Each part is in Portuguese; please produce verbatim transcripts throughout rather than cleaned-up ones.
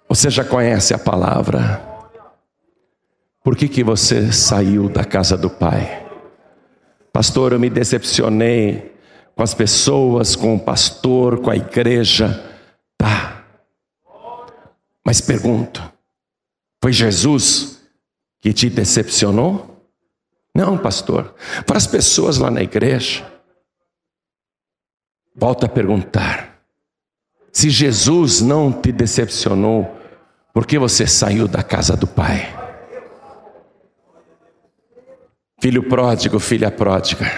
Você já conhece a palavra. Por que que você saiu da casa do Pai? Pastor, eu me decepcionei com as pessoas, com o pastor, com a igreja. Tá. Mas pergunto, foi Jesus que te decepcionou? Não, pastor. Para as pessoas lá na igreja. Volto a perguntar. Se Jesus não te decepcionou, por que você saiu da casa do Pai? Filho pródigo, filha pródiga.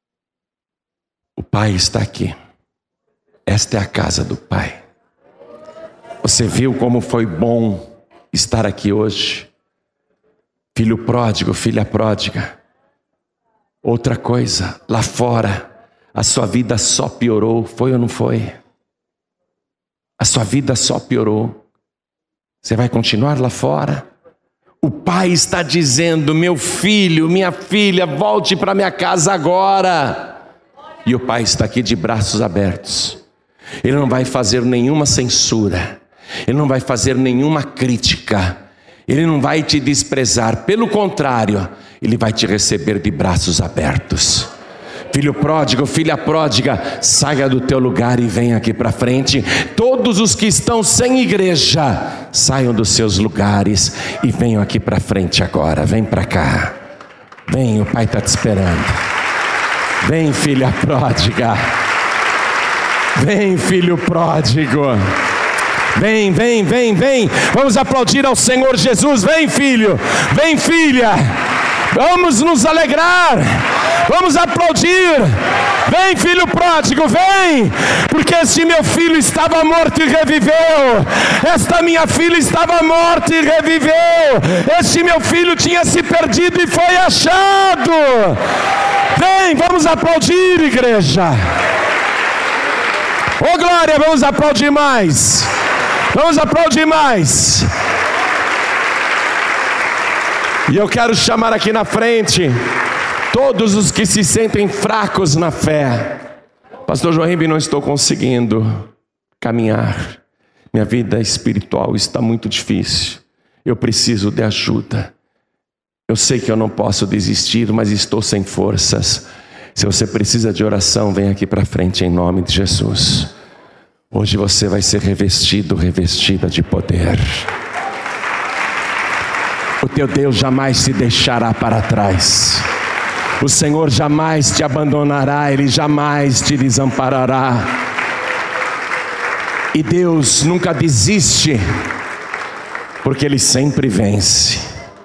O Pai está aqui. Esta é a casa do Pai. Você viu como foi bom estar aqui hoje? Filho pródigo, filha pródiga. Outra coisa, lá fora, a sua vida só piorou, foi ou não foi? A sua vida só piorou. Você vai continuar lá fora? O Pai está dizendo, meu filho, minha filha, volte para minha casa agora. E o Pai está aqui de braços abertos. Ele não vai fazer nenhuma censura. Ele não vai fazer nenhuma crítica. Ele não vai te desprezar. Pelo contrário, Ele vai te receber de braços abertos. Filho pródigo, filha pródiga, saia do teu lugar e venha aqui para frente. Todos os que estão sem igreja, saiam dos seus lugares e venham aqui para frente agora. Vem para cá. Vem, o Pai está te esperando. Vem, filha pródiga. Vem, filho pródigo. Vem, vem, vem, vem. Vamos aplaudir ao Senhor Jesus. Vem, filho. Vem, filha. Vamos nos alegrar. Vamos aplaudir. Vem, filho pródigo, vem. Porque este meu filho estava morto e reviveu. Esta minha filha estava morta e reviveu. Este meu filho tinha se perdido e foi achado. Vem, vamos aplaudir, igreja. Ô glória, vamos aplaudir mais. Vamos aplaudir mais. E eu quero chamar aqui na frente todos os que se sentem fracos na fé. Pastor Joaquim, não estou conseguindo caminhar. Minha vida espiritual está muito difícil. Eu preciso de ajuda. Eu sei que eu não posso desistir, mas estou sem forças. Se você precisa de oração, vem aqui para frente em nome de Jesus. Hoje você vai ser revestido, revestida de poder. O teu Deus jamais te deixará para trás. O Senhor jamais te abandonará, Ele jamais te desamparará. E Deus nunca desiste, porque Ele sempre vence.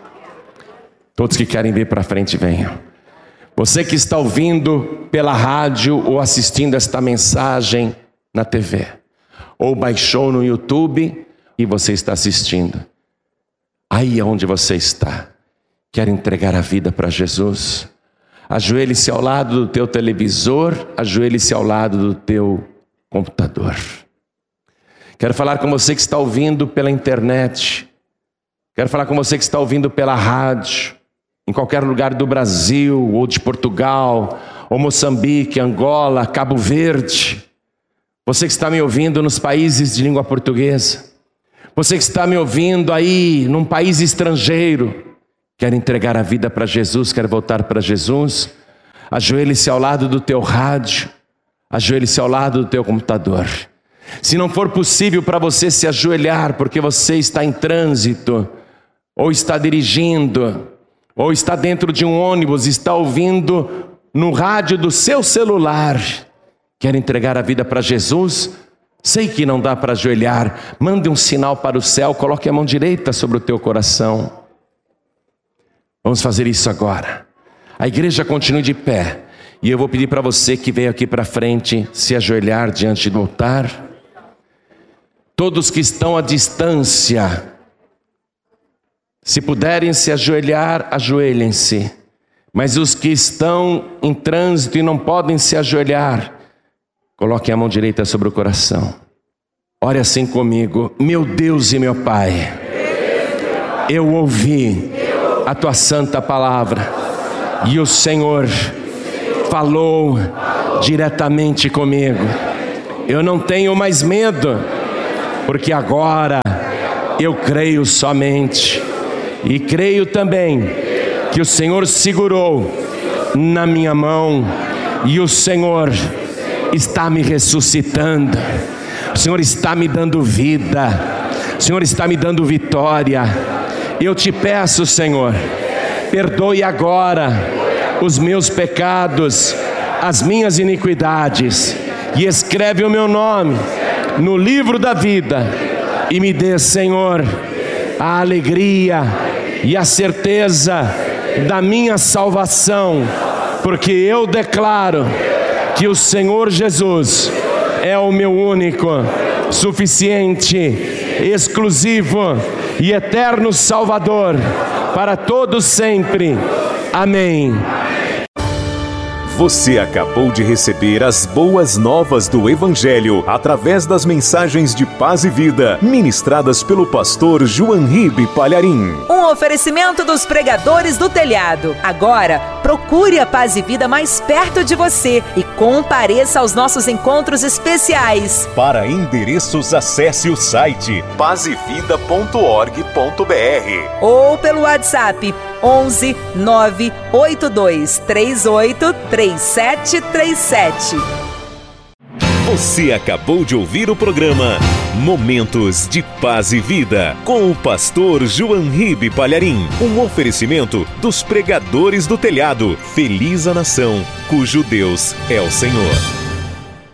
Todos que querem vir para frente, venham. Você que está ouvindo pela rádio ou assistindo esta mensagem na T V, ou baixou no YouTube e você está assistindo. Aí onde você está, quer entregar a vida para Jesus? Ajoelhe-se ao lado do teu televisor, ajoelhe-se ao lado do teu computador. Quero falar com você que está ouvindo pela internet. Quero falar com você que está ouvindo pela rádio, em qualquer lugar do Brasil, ou de Portugal, ou Moçambique, Angola, Cabo Verde. Você que está me ouvindo nos países de língua portuguesa. Você que está me ouvindo aí num país estrangeiro, quer entregar a vida para Jesus, quer voltar para Jesus? Ajoelhe-se ao lado do teu rádio, ajoelhe-se ao lado do teu computador. Se não for possível para você se ajoelhar, porque você está em trânsito, ou está dirigindo, ou está dentro de um ônibus, está ouvindo no rádio do seu celular, quer entregar a vida para Jesus? Sei que não dá para ajoelhar, mande um sinal para o céu, coloque a mão direita sobre o teu coração. Vamos fazer isso agora. A igreja continue de pé, e eu vou pedir para você que veio aqui para frente, se ajoelhar diante do altar. Todos que estão à distância, se puderem se ajoelhar, ajoelhem-se. Mas os que estão em trânsito e não podem se ajoelhar, coloquem a mão direita sobre o coração. Ore assim comigo. Meu Deus e meu Pai, eu ouvi a tua santa palavra e o Senhor falou diretamente comigo. Eu não tenho mais medo, porque agora eu creio somente. E creio também que o Senhor segurou na minha mão e o Senhor está me ressuscitando. O Senhor está me dando vida. O Senhor está me dando vitória. Eu te peço, Senhor, perdoe agora os meus pecados, as minhas iniquidades, e escreve o meu nome no livro da vida, e me dê, Senhor, a alegria e a certeza da minha salvação, porque eu declaro que o Senhor Jesus é o meu único, suficiente, exclusivo e eterno Salvador para todos sempre. Amém. Você acabou de receber as boas novas do Evangelho através das mensagens de paz e vida ministradas pelo pastor João Ribe Palharim. Um oferecimento dos pregadores do telhado. Agora, procure a Paz e Vida mais perto de você e compareça aos nossos encontros especiais. Para endereços, acesse o site paz e vida ponto org ponto br ou pelo WhatsApp onze nove oito dois três oito três sete três sete. Você acabou de ouvir o programa Momentos de Paz e Vida com o pastor João Ribe Palharim. Um oferecimento dos pregadores do telhado. Feliz a nação cujo Deus é o Senhor.